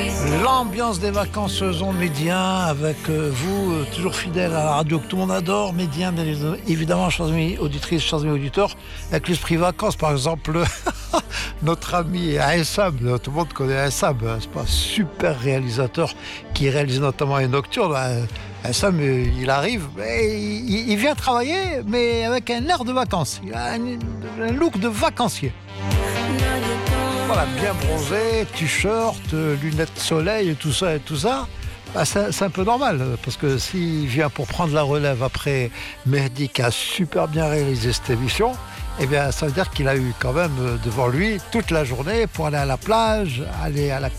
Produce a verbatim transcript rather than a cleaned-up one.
L'ambiance des vacances Zone Médien avec euh, vous, euh, toujours fidèle à la radio que tout le monde adore, Médien, bien évidemment, chers amis auditrices, chers amis auditeurs, avec l'esprit vacances, par exemple, notre ami Aessam, tout le monde connaît Aessam, c'est pas un super réalisateur qui réalise notamment les nocturnes. Aessam, il arrive, mais il, il vient travailler, mais avec un air de vacances, il a un, un look de vacancier. Voilà, bien bronzé, t-shirt, lunettes de soleil et tout ça et tout ça. Bah, c'est, c'est un peu normal, parce que s'il vient pour prendre la relève après Mehdi qui a super bien réalisé cette émission, eh bien ça veut dire qu'il a eu quand même devant lui toute la journée pour aller à la plage, aller à la